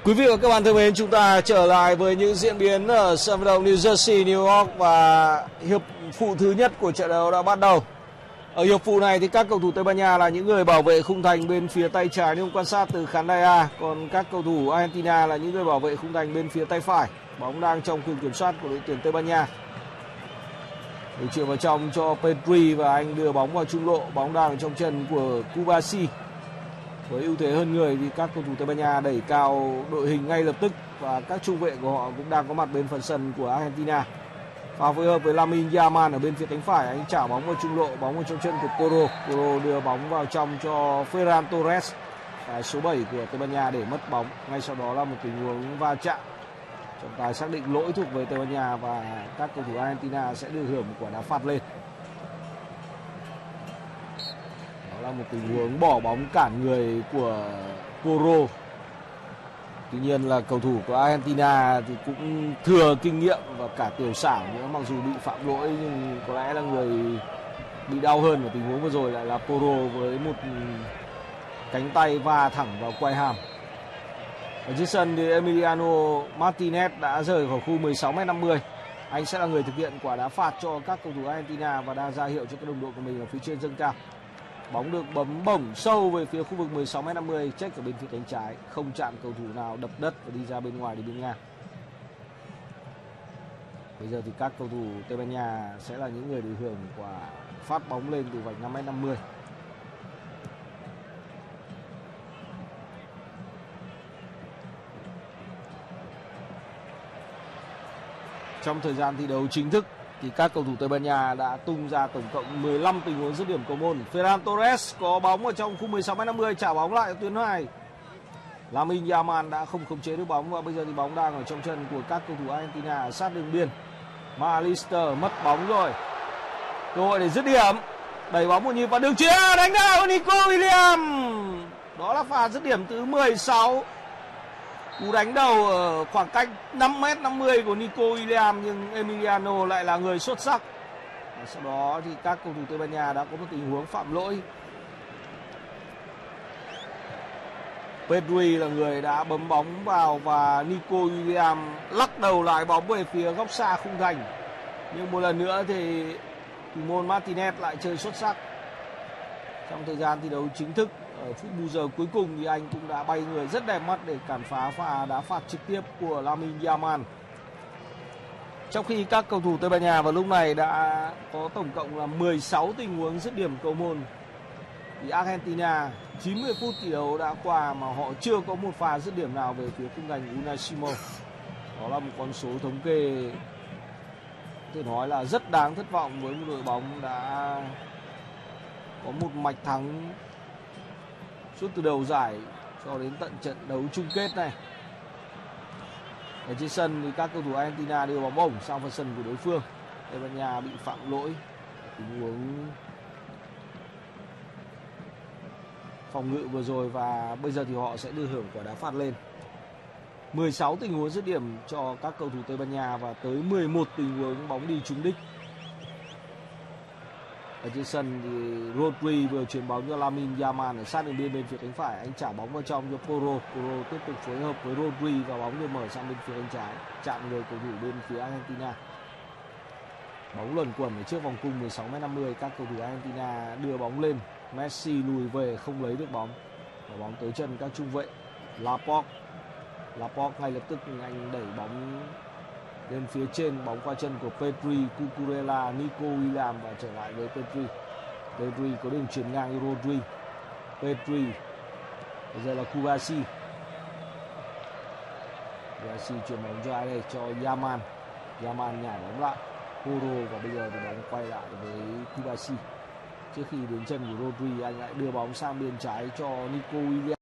Quý vị và các bạn thân mến, chúng ta trở lại với những diễn biến ở sân vận động New Jersey, New York và hiệp phụ thứ nhất của trận đấu đã bắt đầu. Ở hiệp phụ này thì các cầu thủ Tây Ban Nha là những người bảo vệ khung thành bên phía tay trái nếu quan sát từ khán đài A, còn các cầu thủ Argentina là những người bảo vệ khung thành bên phía tay phải. Bóng đang trong quyền kiểm soát của đội tuyển Tây Ban Nha. Để chuyển vào trong cho Pedri và anh đưa bóng vào trung lộ, bóng đang trong chân của Kubasi. Với ưu thế hơn người thì các cầu thủ Tây Ban Nha đẩy cao đội hình ngay lập tức và các trung vệ của họ cũng đang có mặt bên phần sân của Argentina. Pha phối hợp với Lamine Yamal ở bên phía cánh phải, anh trả bóng vào trung lộ, bóng vào trong chân của Porro. Porro đưa bóng vào trong cho Ferran Torres, số 7 của Tây Ban Nha để mất bóng. Ngay sau đó là một tình huống va chạm. Trọng tài xác định lỗi thuộc về Tây Ban Nha và các cầu thủ Argentina sẽ được hưởng một quả đá phạt lên. Đó là một tình huống bỏ bóng cản người của Porro. Tuy nhiên là cầu thủ của Argentina thì cũng thừa kinh nghiệm và cả tiểu xảo nữa, mặc dù bị phạm lỗi nhưng có lẽ là người bị đau hơn ở tình huống vừa rồi lại là Porro với một cánh tay va thẳng vào quai hàm. Ở trên sân thì Emiliano Martinez đã rời khỏi khu 16m50. Anh sẽ là người thực hiện quả đá phạt cho các cầu thủ Argentina và đang ra hiệu cho các đồng đội của mình ở phía trên dâng cao. Bóng được bấm bổng sâu về phía khu vực 16m50, check ở bên phía cánh trái, không chạm cầu thủ nào, đập đất và đi ra bên ngoài để biên ngang. Bây giờ thì các cầu thủ Tây Ban Nha sẽ là những người được hưởng quả phát bóng lên từ vạch 5m50. Trong thời gian thi đấu chính thức thì các cầu thủ Tây Ban Nha đã tung ra tổng cộng 15 tình huống dứt điểm cầu môn. Ferran Torres có bóng ở trong khu 16m50, trả bóng lại ở tuyến 2. Lamine Yamal đã không khống chế được bóng và bây giờ thì bóng đang ở trong chân của các cầu thủ Argentina sát đường biên. McAllister mất bóng rồi. Cơ hội để dứt điểm. Đẩy bóng một nhịp vào đường chuyền, đánh đầu Nico Williams. Đó là pha dứt điểm thứ 16. Cú đánh đầu ở khoảng cách 5m50 của Nico Williams nhưng Emiliano lại là người xuất sắc. Và sau đó thì các cầu thủ Tây Ban Nha đã có một tình huống phạm lỗi. Pedri là người đã bấm bóng vào và Nico Williams lắc đầu lại bóng về phía góc xa khung thành. Nhưng một lần nữa thì thủ môn Martinez lại chơi xuất sắc. Trong thời gian thi đấu chính thức ở phút bù giờ cuối cùng thì anh cũng đã bay người rất đẹp mắt để cản phá pha đá phạt trực tiếp của Lamine Yamal. Trong khi các cầu thủ Tây Ban Nha vào lúc này đã có tổng cộng là 16 tình huống dứt điểm cầu môn, thì Argentina 90 phút thi đấu đã qua mà họ chưa có một pha dứt điểm nào về phía khung thành Unai Simon. Đó là một con số thống kê có thể nói là rất đáng thất vọng với một đội bóng đã có một mạch thắng suốt từ đầu giải cho đến tận trận đấu chung kết này. Ở trên sân thì các cầu thủ Argentina đưa bóng bổng sang phần sân của đối phương. Tây Ban Nha bị phạm lỗi, tình huống phòng ngự vừa rồi và bây giờ thì họ sẽ đưa hưởng quả đá phạt lên. 16 tình huống dứt điểm cho các cầu thủ Tây Ban Nha và tới 11 tình huống bóng đi trúng đích. Ở trên sân thì Rodri vừa chuyền bóng cho Lamine Yamal ở sát đường biên bên phía cánh phải, anh trả bóng vào trong cho Porro. Porro tiếp tục phối hợp với Rodri và bóng được mở sang bên phía cánh trái, chạm người cầu thủ bên phía Argentina. Bóng luẩn quẩn ở trước vòng cung 16m50, các cầu thủ Argentina đưa bóng lên. Messi lùi về không lấy được bóng. Và bóng tới chân các trung vệ. Laporte ngay lập tức anh đẩy bóng lên phía trên, bóng qua chân của Pedri, Cucurella, Nico Williams và trở lại với Pedri. Pedri có đường chuyền ngang với Rodri. Pedri, bây giờ là Kubasi. Kubasi chuyền bóng cho ai đây? Cho Yamal. Yamal nhảy bóng lại. Porro và bây giờ thì bóng quay lại với Kubasi. Trước khi đến chân của Rodri, anh lại đưa bóng sang bên trái cho Nico Williams.